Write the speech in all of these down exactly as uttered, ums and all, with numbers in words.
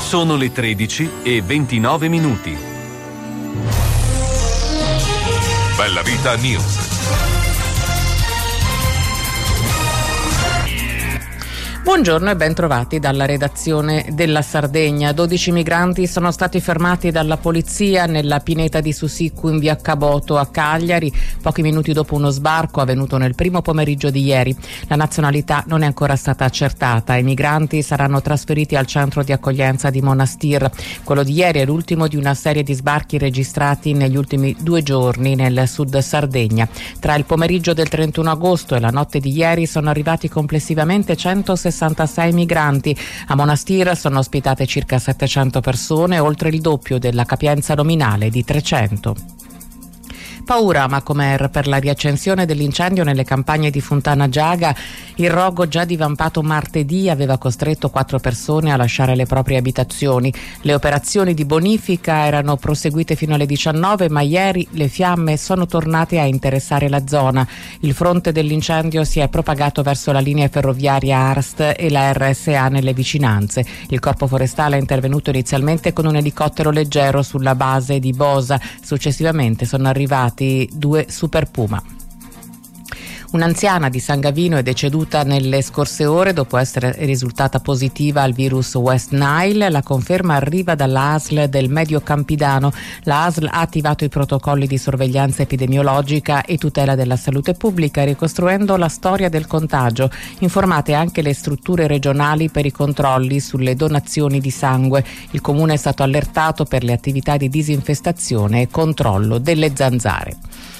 Sono le tredici e ventinove minuti. Bella Vita News. Buongiorno e ben trovati dalla redazione della Sardegna. dodici migranti sono stati fermati dalla polizia nella pineta di Susicu in via Caboto a Cagliari, pochi minuti dopo uno sbarco avvenuto nel primo pomeriggio di ieri. La nazionalità non è ancora stata accertata. I migranti saranno trasferiti al centro di accoglienza di Monastir. Quello di ieri è l'ultimo di una serie di sbarchi registrati negli ultimi due giorni nel sud Sardegna. Tra il pomeriggio del trentuno agosto e la notte di ieri sono arrivati complessivamente centosessantasei migranti. A Monastir sono ospitate circa settecento persone, oltre il doppio della capienza nominale di trecento. Paura a Macomer per la riaccensione dell'incendio nelle campagne di Fontana Giaga. Il rogo, già divampato martedì, aveva costretto quattro persone a lasciare le proprie abitazioni. Le operazioni di bonifica erano proseguite fino alle diciannove, ma ieri le fiamme sono tornate a interessare la zona. Il fronte dell'incendio si è propagato verso la linea ferroviaria Arst e la R S A nelle vicinanze. Il corpo forestale è intervenuto inizialmente con un elicottero leggero sulla base di Bosa. Successivamente sono arrivati due Super Puma. Un'anziana di San Gavino è deceduta nelle scorse ore dopo essere risultata positiva al virus West Nile. La conferma arriva dall'A S L del Medio Campidano. La A S L ha attivato i protocolli di sorveglianza epidemiologica e tutela della salute pubblica, ricostruendo la storia del contagio. Informate anche le strutture regionali per i controlli sulle donazioni di sangue. Il comune è stato allertato per le attività di disinfestazione e controllo delle zanzare.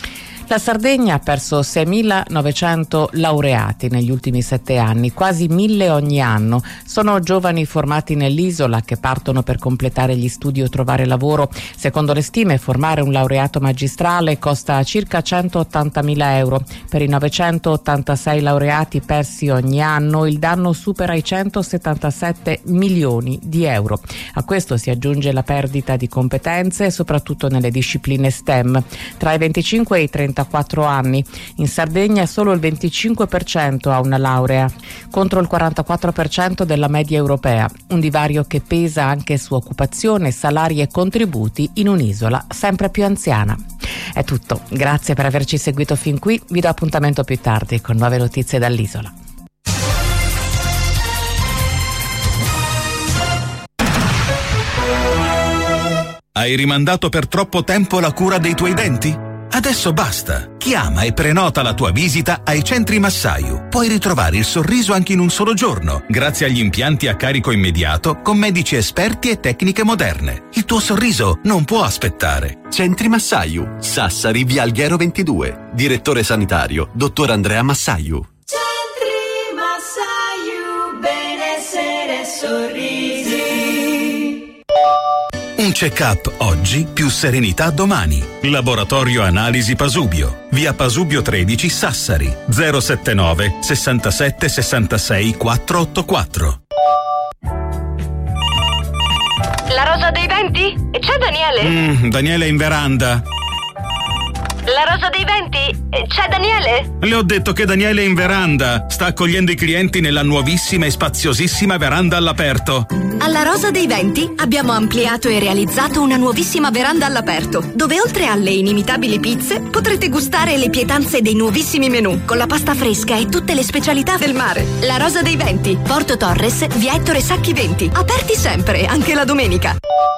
La Sardegna ha perso seimilanovecento laureati negli ultimi sette anni, quasi mille ogni anno. Sono giovani formati nell'isola che partono per completare gli studi o trovare lavoro. Secondo le stime, formare un laureato magistrale costa circa centottantamila euro. Per i novecentottantasei laureati persi ogni anno, il danno supera i centosettantasette milioni di euro. A questo si aggiunge la perdita di competenze, soprattutto nelle discipline STEM. Tra i venticinque e i trentaquattro anni. In Sardegna solo il venticinque per cento ha una laurea, contro il quarantaquattro per cento della media europea. Un divario che pesa anche su occupazione, salari e contributi in un'isola sempre più anziana. È tutto. Grazie per averci seguito fin qui. Vi do appuntamento più tardi con nuove notizie dall'isola. Hai rimandato per troppo tempo la cura dei tuoi denti? Adesso basta. Chiama e prenota la tua visita ai centri Massaio. Puoi ritrovare il sorriso anche in un solo giorno, grazie agli impianti a carico immediato con medici esperti e tecniche moderne. Il tuo sorriso non può aspettare. Centri Massaio, Sassari, via Alghero ventidue. Direttore sanitario, dottor Andrea Massaio. Centri Massaio, benessere e sorrisi. Un check-up oggi, più serenità domani. Laboratorio Analisi Pasubio. Via Pasubio tredici, Sassari. zero settantanove sessantasette sessantasei quattrocentottantaquattro. La rosa dei venti? C'è Daniele? Mm, Daniele è in veranda. La rosa dei venti? C'è Daniele? Le ho detto che Daniele è in veranda. Sta accogliendo i clienti nella nuovissima e spaziosissima veranda all'aperto. Alla Rosa dei Venti abbiamo ampliato e realizzato una nuovissima veranda all'aperto, dove oltre alle inimitabili pizze potrete gustare le pietanze dei nuovissimi menù, con la pasta fresca e tutte le specialità del mare. La Rosa dei Venti, Porto Torres, via Ettore Sacchi venti. Aperti sempre, anche la domenica.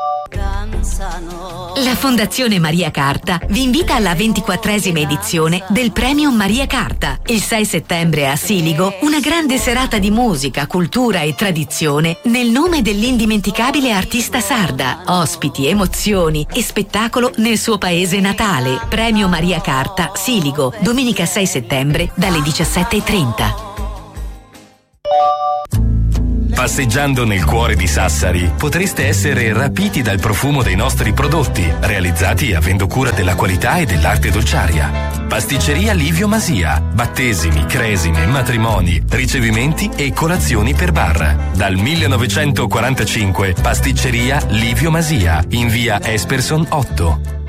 La Fondazione Maria Carta vi invita alla ventiquattresima edizione del Premio Maria Carta. Il sei settembre a Siligo, una grande serata di musica, cultura e tradizione nel nome dell'indimenticabile artista sarda. Ospiti, emozioni e spettacolo nel suo paese natale. Premio Maria Carta, Siligo, domenica sei settembre dalle diciassette e trenta. Passeggiando nel cuore di Sassari potreste essere rapiti dal profumo dei nostri prodotti, realizzati avendo cura della qualità e dell'arte dolciaria. Pasticceria Livio Masia, battesimi, cresime, matrimoni, ricevimenti e colazioni per bar. Dal millenovecentoquarantacinque Pasticceria Livio Masia, in via Esperson otto.